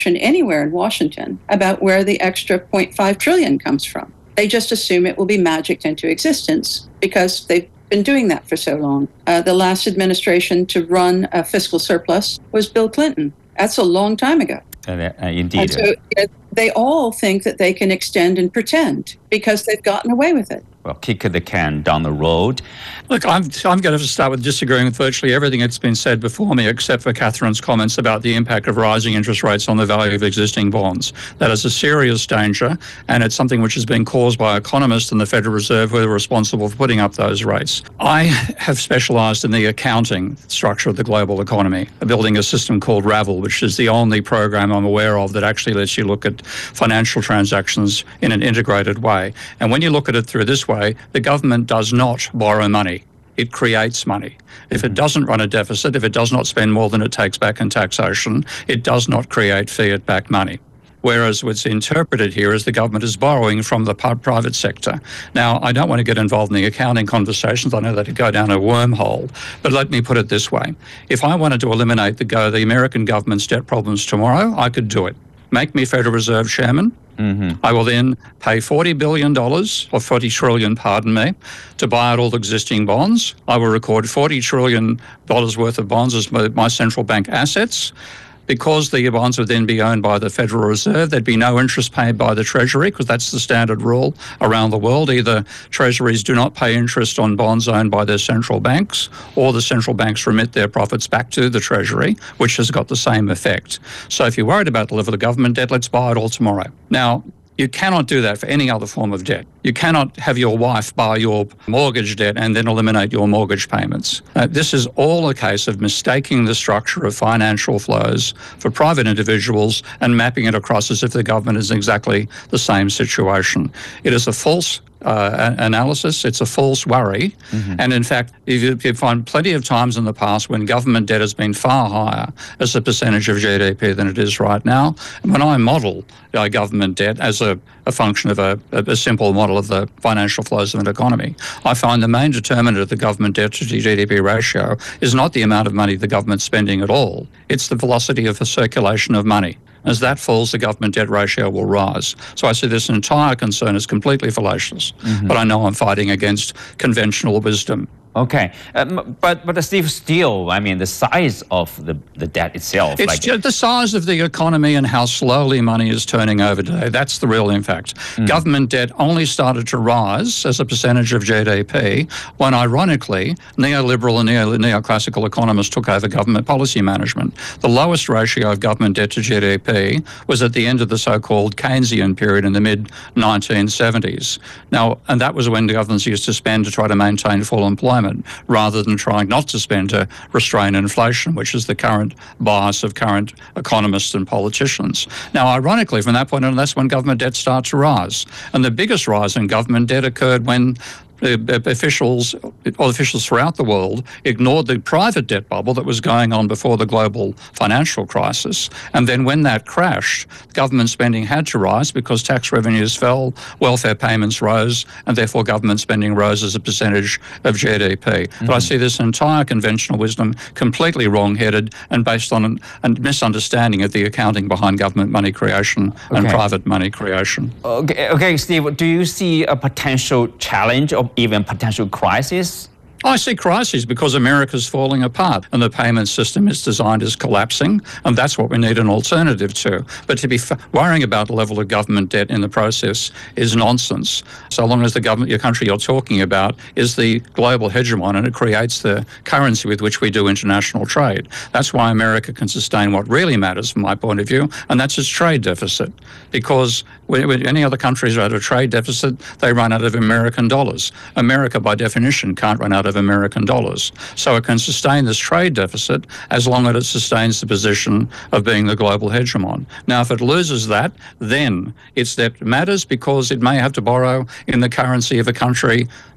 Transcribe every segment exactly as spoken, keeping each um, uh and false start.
anywhere in Washington about where the extra zero point five trillion dollars comes from. They just assume it will be magicked into existence because they've been doing that for so long. Uh, the last administration to run a fiscal surplus was Bill Clinton. That's a long time ago. Uh, uh, indeed. And so uh, they all think that they can extend and pretend because they've gotten away with it. Well, kick the can down the road. Look, I'm, I'm going to start with disagreeing with virtually everything that's been said before me, except for Catherine's comments about the impact of rising interest rates on the value of existing bonds. That is a serious danger, and it's something which has been caused by economists and the Federal Reserve who are responsible for putting up those rates. I have specialised in the accounting structure of the global economy, building a system called Ravel, which is the only program I'm aware of that actually lets you look at financial transactions in an integrated way. And when you look at it through this way, the government does not borrow money. It creates money. If it doesn't run a deficit, if it does not spend more than it takes back in taxation, it does not create fiat-backed money. Whereas what's interpreted here is the government is borrowing from the private sector. Now, I don't want to get involved in the accounting conversations. I know that could go down a wormhole. But let me put it this way. If I wanted to eliminate the, go, the American government's debt problems tomorrow, I could do it. Make me Federal Reserve Chairman. Mm-hmm. I will then pay forty billion dollars, or forty trillion dollars, pardon me, to buy out all the existing bonds. I will record forty trillion dollars worth of bonds as my, my central bank assets. Because the bonds would then be owned by the Federal Reserve, there'd be no interest paid by the Treasury, because that's the standard rule around the world. Either Treasuries do not pay interest on bonds owned by their central banks, or the central banks remit their profits back to the Treasury, which has got the same effect. So if you're worried about the level of government debt, let's buy it all tomorrow. Now, you cannot do that for any other form of debt. You cannot have your wife buy your mortgage debt and then eliminate your mortgage payments. Uh, this is all a case of mistaking the structure of financial flows for private individuals and mapping it across as if the government is in exactly the same situation. It is a false Uh, analysis. It's a false worry. Mm-hmm. And in fact, you, you find plenty of times in the past when government debt has been far higher as a percentage of G D P than it is right now. And when I model uh, government debt as a, a function of a, a simple model of the financial flows of an economy, I find the main determinant of the government debt to G D P ratio is not the amount of money the government's spending at all. It's the velocity of the circulation of money. As that falls, the government debt ratio will rise. So I see this entire concern as completely fallacious. Mm-hmm. But I know I'm fighting against conventional wisdom. Okay, um, but but Steve, still, I mean, the size of the, the debt itself. It's like just the size of the economy and how slowly money is turning over today. That's the real impact. Mm. Government debt only started to rise as a percentage of G D P when, ironically, neoliberal and neo, neoclassical economists took over government policy management. The lowest ratio of government debt to G D P was at the end of the so-called Keynesian period in the mid nineteen seventies. Now, and that was when the governments used to spend to try to maintain full employment, rather than trying not to spend to restrain inflation, which is the current bias of current economists and politicians. Now, ironically, from that point on, that's when government debt starts to rise. And the biggest rise in government debt occurred when officials, or officials throughout the world, ignored the private debt bubble that was going on before the global financial crisis. And then when that crashed, government spending had to rise because tax revenues fell, welfare payments rose, and therefore government spending rose as a percentage of G D P. Mm-hmm. But I see this entire conventional wisdom completely wrong-headed and based on a misunderstanding of the accounting behind government money creation and okay. private money creation. Okay, okay, Steve, do you see a potential challenge of even potential crisis? I see crises because America's falling apart and the payment system is designed as collapsing, and that's what we need an alternative to. But to be f- worrying about the level of government debt in the process is nonsense. So long as the government, your country you're talking about, is the global hegemon and it creates the currency with which we do international trade. That's why America can sustain what really matters from my point of view, and that's its trade deficit. Because when, when any other countries are at a trade deficit, they run out of American dollars. America, by definition, can't run out of American dollars. So it can sustain this trade deficit as long as it sustains the position of being the global hegemon. Now, if it loses that, then it's that matters because it may have to borrow in the currency of a country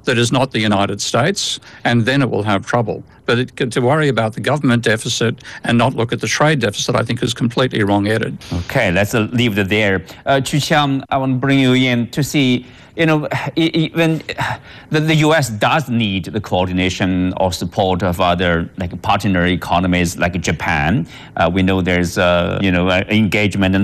that is not the United States, and then it will have trouble. But it, to worry about the government deficit and not look at the trade deficit, I think is completely wrong-headed. Okay, let's uh, leave it there. Uh, Chu Chiang, I want to bring you in to see, you know, even the, the U S does need the coordination or support of other like partner economies like Japan. Uh, we know there's, uh, you know, engagement and